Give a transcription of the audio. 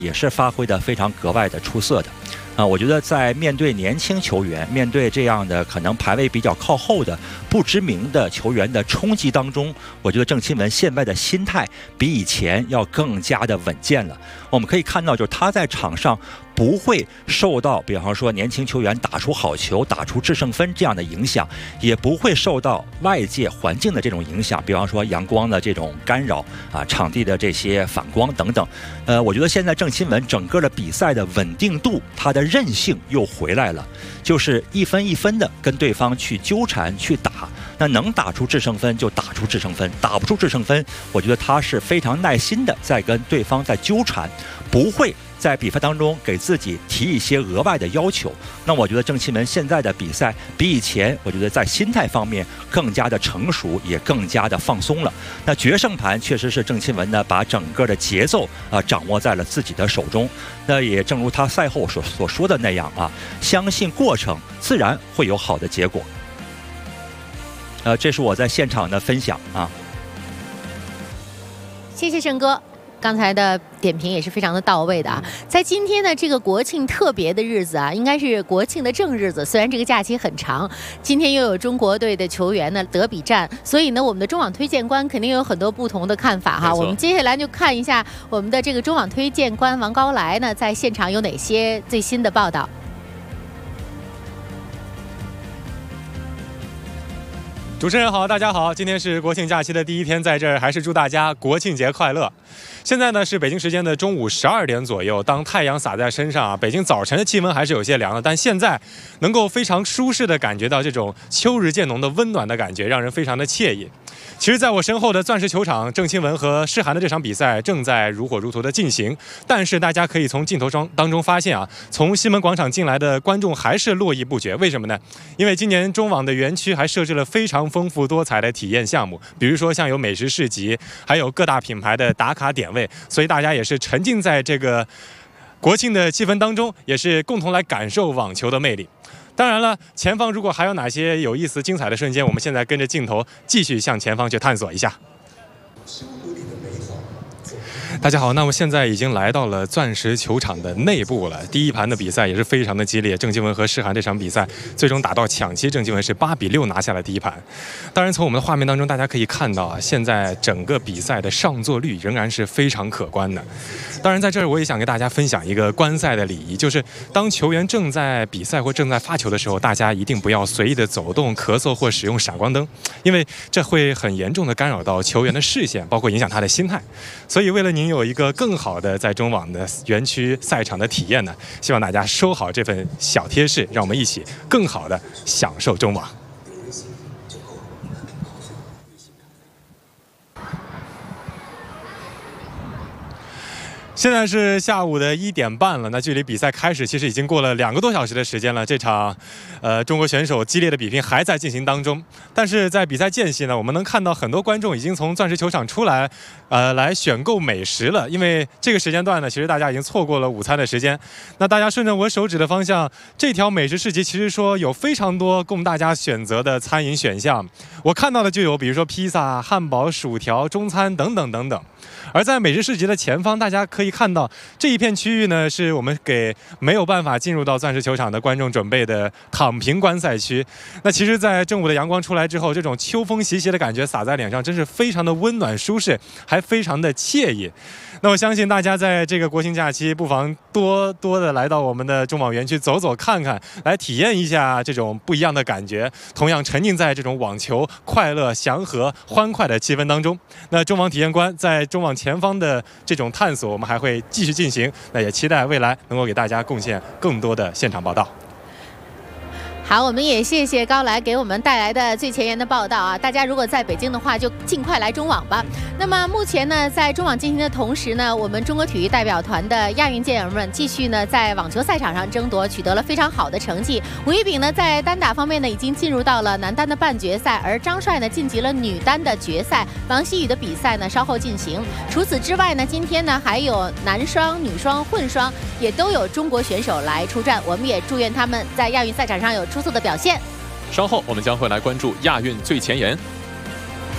也是发挥得非常格外的出色的。我觉得在面对年轻球员，面对这样的可能排位比较靠后的不知名的球员的冲击当中，我觉得郑钦文现在的心态比以前要更加的稳健了。我们可以看到，就是他在场上不会受到比方说年轻球员打出好球、打出制胜分这样的影响，也不会受到外界环境的这种影响，比方说阳光的这种干扰场地的这些反光等等。我觉得现在郑钦文整个的比赛的稳定度，他的韧性又回来了，就是一分一分的跟对方去纠缠去打，那能打出制胜分就打出制胜分，打不出制胜分，我觉得他是非常耐心的在跟对方在纠缠，不会在比赛当中给自己提一些额外的要求。那我觉得郑钦文现在的比赛比以前，我觉得在心态方面更加的成熟，也更加的放松了。那决胜盘确实是郑钦文呢把整个的节奏掌握在了自己的手中。那也正如他赛后所说的那样相信过程自然会有好的结果。这是我在现场的分享谢谢盛哥。刚才的点评也是非常的到位的在今天的这个国庆特别的日子应该是国庆的正日子。虽然这个假期很长，今天又有中国队的球员呢德比战，所以呢，我们的中网推荐官肯定有很多不同的看法我们接下来就看一下我们的这个中网推荐官王高来呢，在现场有哪些最新的报道。 主持人好，大家好，今天是国庆假期的第一天，在这儿还是祝大家国庆节快乐。现在呢是北京时间的中午12点左右，当太阳洒在身上北京早晨的气温还是有些凉的，但现在能够非常舒适的感觉到这种秋日渐浓的温暖的感觉，让人非常的惬意。其实在我身后的钻石球场，郑钦文和诗涵的这场比赛正在如火如荼的进行，但是大家可以从镜头当中发现从西门广场进来的观众还是络绎不绝。为什么呢？因为今年中网的园区还设置了非常丰富多彩的体验项目，比如说像有美食市集，还有各大品牌的打卡点位，所以大家也是沉浸在这个国庆的气氛当中，也是共同来感受网球的魅力。当然了，前方如果还有哪些有意思精彩的瞬间，我们现在跟着镜头继续向前方去探索一下。大家好，那我现在已经来到了钻石球场的内部了。第一盘的比赛也是非常的激烈，郑钦文和诗涵这场比赛最终打到抢七，郑钦文是8比6拿下了第一盘。当然从我们的画面当中大家可以看到现在整个比赛的上座率仍然是非常可观的。当然在这儿我也想给大家分享一个观赛的礼仪，就是当球员正在比赛或正在发球的时候，大家一定不要随意的走动、咳嗽或使用闪光灯，因为这会很严重的干扰到球员的视线，包括影响他的心态。所以为了您有一个更好的在中网的园区赛场的体验呢，希望大家收好这份小贴士，让我们一起更好的享受中网。现在是下午的1点半了，那距离比赛开始其实已经过了2个多小时的时间了。这场中国选手激烈的比拼还在进行当中，但是在比赛间隙呢，我们能看到很多观众已经从钻石球场出来来选购美食了。因为这个时间段呢，其实大家已经错过了午餐的时间。那大家顺着我手指的方向，这条美食市集其实说有非常多供大家选择的餐饮选项，我看到的就有比如说披萨、汉堡、薯条、中餐等等等等。而在美食市集的前方，大家可以看到这一片区域呢，是我们给没有办法进入到钻石球场的观众准备的躺平观赛区。那其实在正午的阳光出来之后，这种秋风习习的感觉洒在脸上，真是非常的温暖舒适，还非常的惬意。那我相信大家在这个国庆假期不妨多多的来到我们的中网园区走走看看，来体验一下这种不一样的感觉，同样沉浸在这种网球快乐祥和欢快的气氛当中。那中网体验官在中网前方的这种探索我们还会继续进行，那也期待未来能够给大家贡献更多的现场报道。 好，我们也谢谢高来给我们带来的最前沿的报道大家如果在北京的话，就尽快来中网吧。那么目前呢，在中网进行的同时呢，我们中国体育代表团的亚运健儿们继续呢在网球赛场上争夺，取得了非常好的成绩。吴一丙呢在单打方面呢已经进入到了男单的半决赛，而张帅呢晋级了女单的决赛。王曦雨的比赛呢稍后进行。除此之外呢，今天呢还有男双、女双、混双也都有中国选手来出战，我们也祝愿他们在亚运赛场上有出色的表现。 稍后我们将会来关注亚运最前沿。